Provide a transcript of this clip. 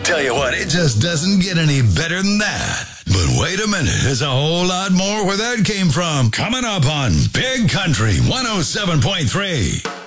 Tell you what, it just doesn't get any better than that. But wait a minute, there's a whole lot more where that came from. Coming up on Big Country 107.3.